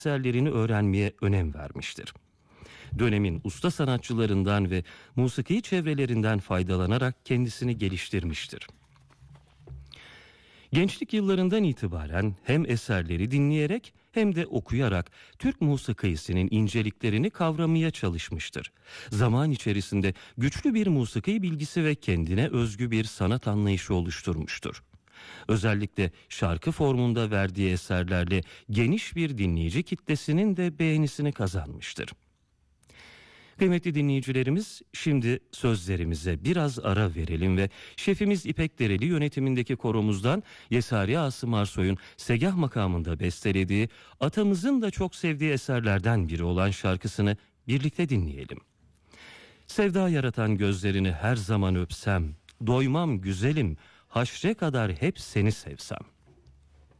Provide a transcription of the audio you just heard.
eserlerini öğrenmeye önem vermiştir. Dönemin usta sanatçılarından ve musiki çevrelerinden faydalanarak kendisini geliştirmiştir. Gençlik yıllarından itibaren hem eserleri dinleyerek hem de okuyarak Türk musikisinin inceliklerini kavramaya çalışmıştır. Zaman içerisinde güçlü bir musiki bilgisi ve kendine özgü bir sanat anlayışı oluşturmuştur. Özellikle şarkı formunda verdiği eserlerle geniş bir dinleyici kitlesinin de beğenisini kazanmıştır. Kıymetli dinleyicilerimiz, şimdi sözlerimize biraz ara verelim ve şefimiz İpek Dereli yönetimindeki koromuzdan Yesari Asım Arsoy'un Segah makamında bestelediği, atamızın da çok sevdiği eserlerden biri olan şarkısını birlikte dinleyelim. Sevda yaratan gözlerini her zaman öpsem, doymam güzelim, haşre kadar hep seni sevsem.